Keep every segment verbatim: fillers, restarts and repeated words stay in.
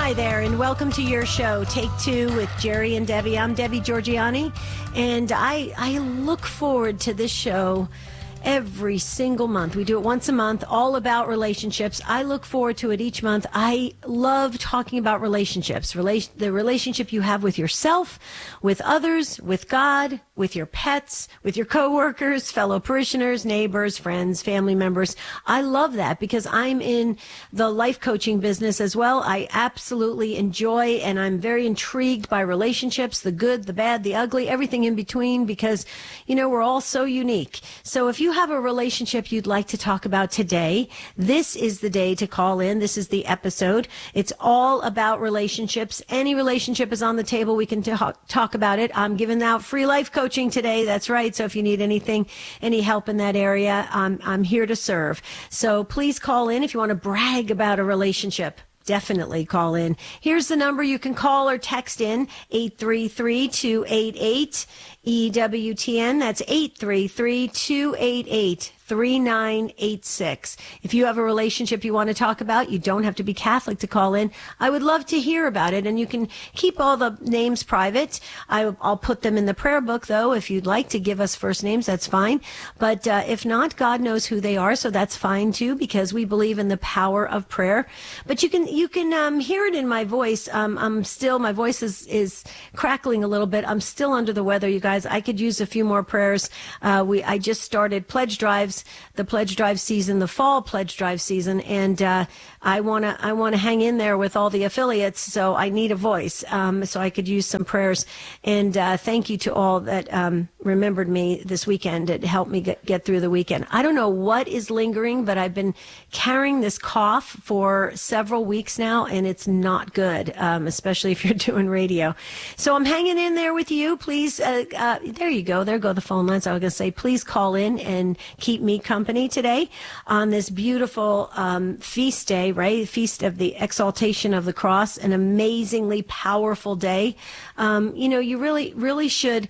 Hi there, and welcome to your show, Take Two with Jerry and Debbie. I'm Debbie Georgiani, and I I look forward to this show every single month. We do it once a month, all about relationships. I look forward to it each month. I love talking about relationships, Relation, the relationship you have with yourself, with others, with God, with your pets, with your coworkers, fellow parishioners, neighbors, friends, family members. I love that because I'm in the life coaching business as well. I absolutely enjoy and I'm very intrigued by relationships, the good, the bad, the ugly, everything in between, because, you know, we're all so unique. So if you have a relationship you'd like to talk about today, this is the day to call in. This is the episode. It's all about relationships. Any relationship is on the table. We can talk, talk about it. I'm giving out free life coaching today. That's right. So if you need anything, any help in that area, I'm, I'm here to serve. So please call in if you want to brag about a relationship. Definitely call in. Here's the number you can call or text in, eight three three, two eight eight, E W T N. That's eight three three, two eight eight, three nine eight six. If you have a relationship you want to talk about, you don't have to be Catholic to call in. I would love to hear about it, and you can keep all the names private. I, I'll put them in the prayer book, though. If you'd like to give us first names, that's fine. But uh, if not, God knows who they are, so that's fine, too, because we believe in the power of prayer. But you can you can um, hear it in my voice. Um, I'm still, my voice is, is crackling a little bit. I'm still under the weather, you guys. I could use a few more prayers. Uh, we I just started pledge drives, the pledge drive season, the fall pledge drive season, and uh, I want to I want to hang in there with all the affiliates, so I need a voice, um, so I could use some prayers. And uh, thank you to all that um, remembered me this weekend. It helped me get, get through the weekend. I don't know what is lingering, but I've been carrying this cough for several weeks now, and it's not good, um, especially if you're doing radio. So I'm hanging in there with you. Please, uh, uh, there you go. There go the phone lines. I was going to say, please call in and keep me company today on this beautiful um, feast day, right? Feast of the Exaltation of the Cross, an amazingly powerful day. Um, you know, you really, really should,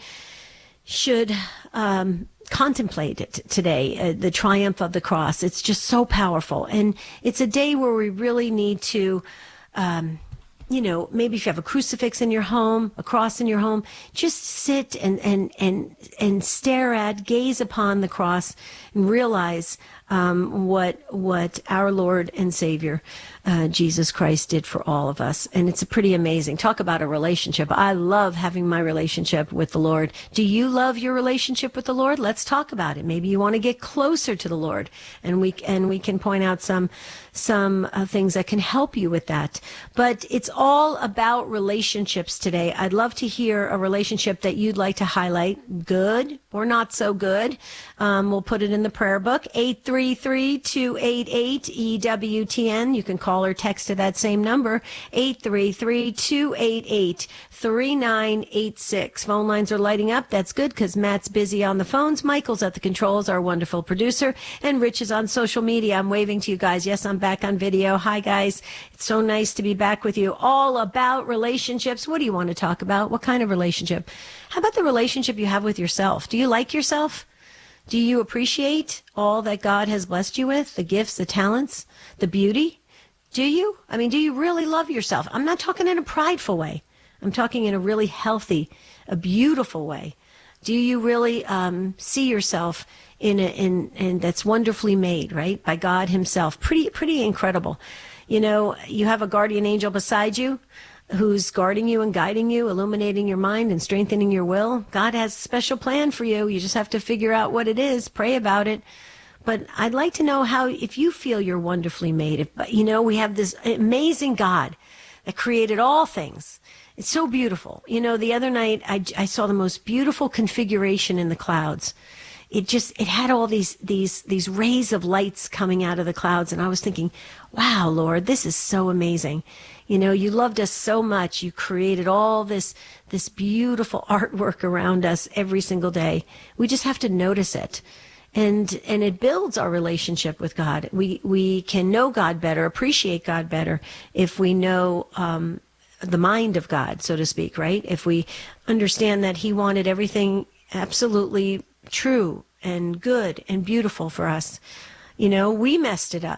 should, um, contemplate it today, uh, the triumph of the cross. It's just so powerful. And it's a day where we really need to, um, you know, maybe if you have a crucifix in your home, a cross in your home, just sit and, and, and, and stare at, gaze upon the cross and realize um, what, what our Lord and Savior, uh, Jesus Christ, did for all of us. And it's a pretty amazing. Talk about a relationship. I love having my relationship with the Lord. Do you love your relationship with the Lord? Let's talk about it. Maybe you want to get closer to the Lord, and we, and we can point out some, some uh, things that can help you with that. But it's all about relationships today. I'd love to hear a relationship that you'd like to highlight, good or not so good. Um, we'll put it in the prayer book, eight three three, two eight eight, E W T N. You can call or text to that same number, eight three three, two eight eight, three nine eight six. Phone lines are lighting up. That's good because Matt's busy on the phones. Michael's at the controls, our wonderful producer, and Rich is on social media. I'm waving to you guys. Yes, I'm back on video. Hi, guys. It's so nice to be back with you. All about relationships. What do you want to talk about? What kind of relationship? How about the relationship you have with yourself? Do you like yourself? Do you appreciate all that God has blessed you with, the gifts, the talents, the beauty? Do you? I mean, do you really love yourself? I'm not talking in a prideful way. I'm talking in a really healthy, a beautiful way. Do you really um, see yourself in a, in, in that's wonderfully made, right, by God himself? Pretty, pretty incredible. You know, you have a guardian angel beside you who's guarding you and guiding you, illuminating your mind and strengthening your will. God has a special plan for you. You just have to figure out what it is, pray about it. But I'd like to know how, if you feel you're wonderfully made, if, you know, we have this amazing God that created all things. It's so beautiful. You know, the other night I, I saw the most beautiful configuration in the clouds. It just, it had all these, these, these rays of lights coming out of the clouds. And I was thinking, wow, Lord, this is so amazing. You know, you loved us so much. You created all this, this beautiful artwork around us every single day. We just have to notice it. And, and it builds our relationship with God. We, we can know God better, appreciate God better if we know, um, the mind of God, so to speak, right? If we understand that he wanted everything absolutely true and good and beautiful for us. You know, we messed it up.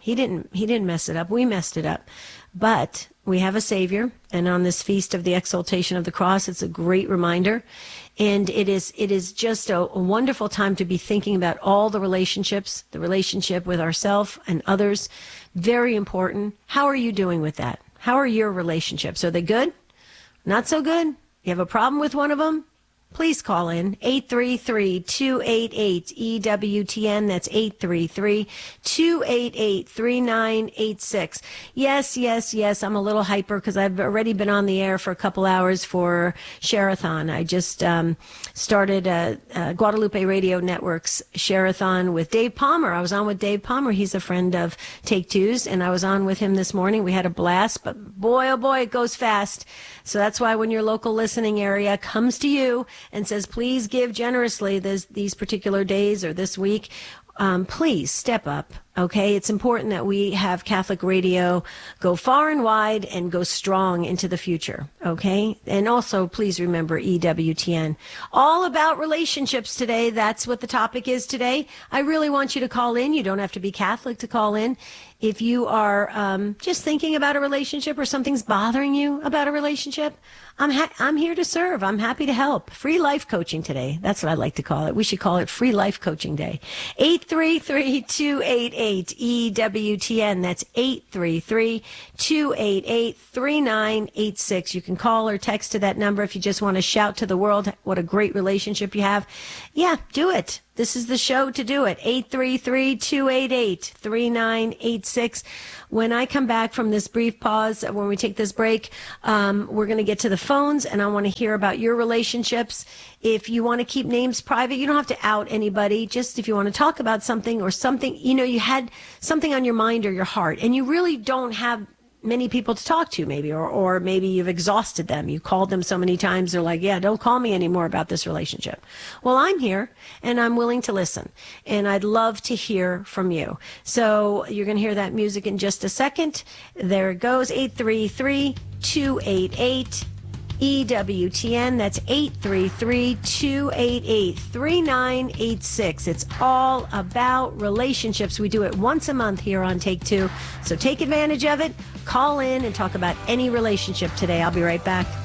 He didn't he didn't mess it up. We messed it up. But we have a Savior, and on this feast of the exaltation of the cross, it's a great reminder. And it is it is just a, a wonderful time to be thinking about all the relationships, the relationship with ourselves and others. Very important. How are you doing with that? How are your relationships? Are they good? Not so good? You have a problem with one of them? Please call in eight three three, two eight eight, E W T N. That's eight three three, two eight eight, three nine eight six. Yes, yes, yes. I'm a little hyper because I've already been on the air for a couple hours for Share-a-thon. I just um, started a, a Guadalupe Radio Network's Share-a-thon with Dave Palmer. I was on with Dave Palmer. He's a friend of Take Two's, and I was on with him this morning. We had a blast, but boy, oh boy, it goes fast. So that's why when your local listening area comes to you and says, please give generously this, these particular days or this week, um, please step up. Okay, it's important that we have Catholic radio go far and wide and go strong into the future. Okay, and also please remember E W T N. All about relationships today. That's what the topic is today. I really want you to call in. You don't have to be Catholic to call in. If you are um, just thinking about a relationship or something's bothering you about a relationship, I'm ha- I'm here to serve. I'm happy to help. Free life coaching today. That's what I like to call it. We should call it Free Life Coaching Day. eight three three, two eight eight, E W T N. That's eight three three, two eight eight, three nine eight six. You can call or text to that number if you just want to shout to the world what a great relationship you have. Yeah, do it. This is the show to do it. eight three three, two eight eight, three nine eight six. When I come back from this brief pause, when we take this break, um, we're going to get to the phones, and I want to hear about your relationships. If you want to keep names private, you don't have to out anybody. Just if you want to talk about something or something, you know, you had something on your mind or your heart, and you really don't have many people to talk to, maybe, or, or maybe you've exhausted them. You called them so many times, they're like, yeah, don't call me anymore about this relationship. Well, I'm here, and I'm willing to listen, and I'd love to hear from you. So you're going to hear that music in just a second. There it goes, eight three three, two eight eight, E W T N. That's eight three three, two eight eight, three nine eight six. It's all about relationships. We do it once a month here on Take Two. So take advantage of it. Call in and talk about any relationship today. I'll be right back.